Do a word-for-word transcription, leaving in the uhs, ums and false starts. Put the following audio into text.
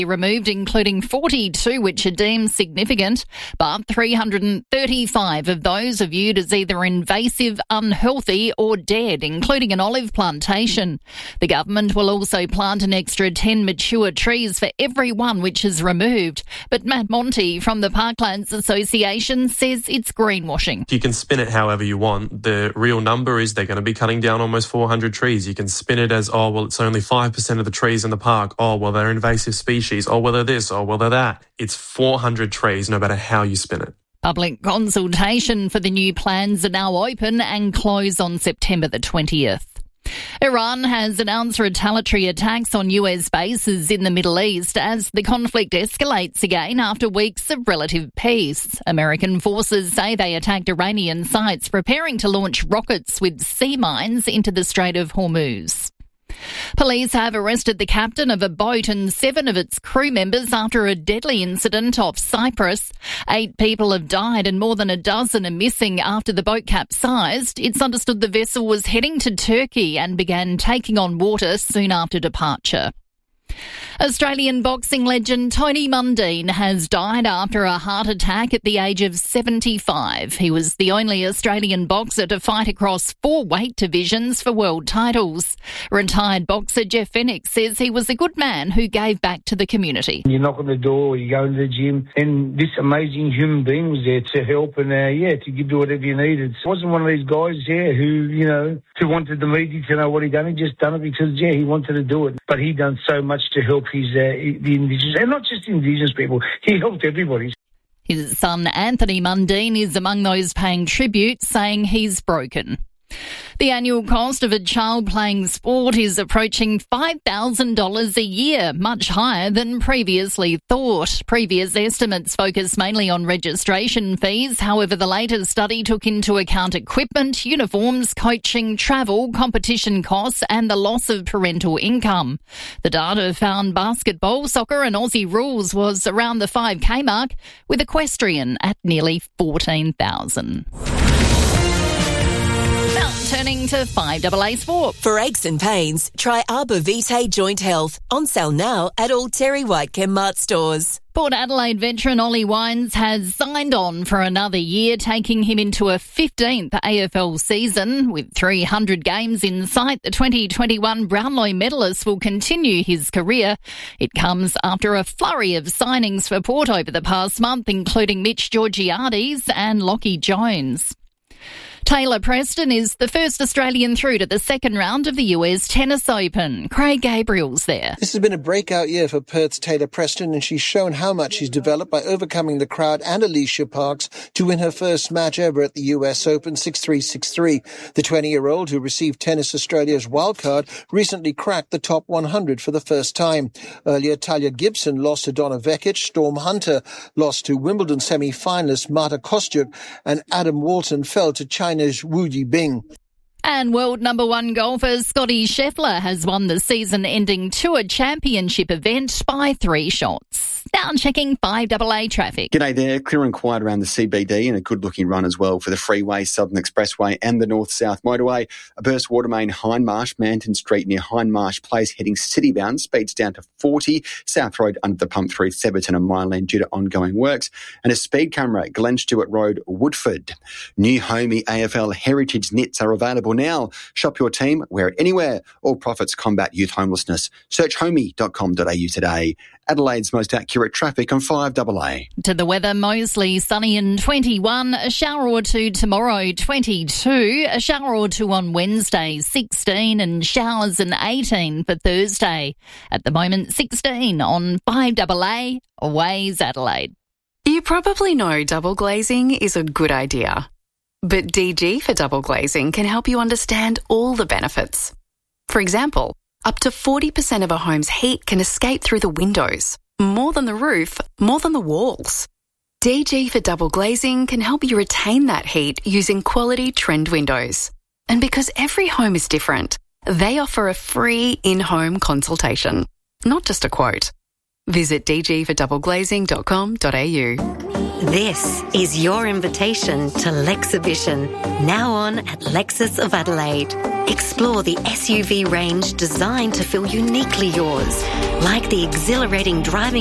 removed, including forty-two which are deemed significant, but three hundred thirty-five of those are viewed as either invasive, unhealthy or dead, including an olive plantation. The government will also plant an extra ten mature trees for every one which is removed. But Matt Monty from the Parklands Association says it's greenwashing. You can spin it however you want. The real number is they're going to be cutting down almost four hundred trees. You can spin it as, oh, well, it's only five percent of the trees in the park. Oh, well, they're invasive species. Oh, well, they're this. Oh, well, they're that. It's four hundred trees, no matter how you spin it. Public consultation for the new plans are now open and close on September the twentieth. Iran has announced retaliatory attacks on U S bases in the Middle East as the conflict escalates again after weeks of relative peace. American forces say they attacked Iranian sites preparing to launch rockets with sea mines into the Strait of Hormuz. Police have arrested the captain of a boat and seven of its crew members after a deadly incident off Cyprus. Eight people have died and more than a dozen are missing after the boat capsized. It's understood the vessel was heading to Turkey and began taking on water soon after departure. Australian boxing legend Tony Mundine has died after a heart attack at the age of seventy-five. He was the only Australian boxer to fight across four weight divisions for world titles. Retired boxer Jeff Fennick says he was a good man who gave back to the community. You knock on the door, you go into the gym, and this amazing human being was there to help and, uh, yeah, to give you whatever you needed. It wasn't one of these guys, yeah, who, you know, who wanted the media to know what he'd done. He just done it because, yeah, he wanted to do it. But he done so much to help his uh, the Indigenous, and not just Indigenous people. He helped everybody. His son Anthony Mundine is among those paying tribute, saying he's broken. The annual cost of a child playing sport is approaching five thousand dollars a year, much higher than previously thought. Previous estimates focus mainly on registration fees. However, the latest study took into account equipment, uniforms, coaching, travel, competition costs and the loss of parental income. The data found basketball, soccer and Aussie rules was around the five K mark, with equestrian at nearly fourteen thousand dollars. Turning to five A A Sport. For aches and pains, try Arbor Vitae Joint Health. On sale now at all Terry White Chemmart stores. Port Adelaide veteran Ollie Wines has signed on for another year, taking him into a fifteenth A F L season. With three hundred games in sight, the twenty twenty-one Brownlow medalist will continue his career. It comes after a flurry of signings for Port over the past month, including Mitch Georgiades and Lockie Jones. Taylor Preston is the first Australian through to the second round of the U S Tennis Open. Craig Gabriel's there. This has been a breakout year for Perth's Taylor Preston, and she's shown how much she's developed by overcoming the crowd and Alicia Parks to win her first match ever at the U S Open, six three, six three. The twenty-year-old, who received Tennis Australia's wildcard, recently cracked the top one hundred for the first time. Earlier, Talia Gibson lost to Donna Vekic, Storm Hunter lost to Wimbledon semi-finalist Marta Kostyuk, and Adam Walton fell to China China's Wu Yibing. And world number one golfer Scottie Scheffler has won the season-ending Tour Championship event by three shots. Now checking five A A traffic. G'day there. Clear and quiet around the C B D and a good-looking run as well for the Freeway, Southern Expressway and the North-South Motorway. A burst water main Hindmarsh, Manton Street near Hindmarsh Place heading city-bound. Speeds down to forty. South Road under the pump through Theberton and Mineland due to ongoing works. And a speed camera at Glen Stewart Road, Woodford. New Homey A F L Heritage Knits are available now. Shop your team, wear it anywhere. All profits combat youth homelessness. Search homey dot com dot a u today. Adelaide's most accurate traffic on five A A. To the weather, mostly sunny and twenty-one, a shower or two tomorrow, twenty-two, a shower or two on Wednesday, sixteen, and showers and eighteen for Thursday. At the moment, sixteen on five A A, Waze Adelaide. You probably know double glazing is a good idea. But D G for double glazing can help you understand all the benefits. For example, up to forty percent of a home's heat can escape through the windows. More than the roof, more than the walls. D G for double glazing can help you retain that heat using quality trend windows. And because every home is different, they offer a free in-home consultation, not just a quote. Visit d g for double glazing dot com dot a u. This is your invitation to Lexhibition, now on at Lexus of Adelaide. Explore the S U V range designed to feel uniquely yours, like the exhilarating driving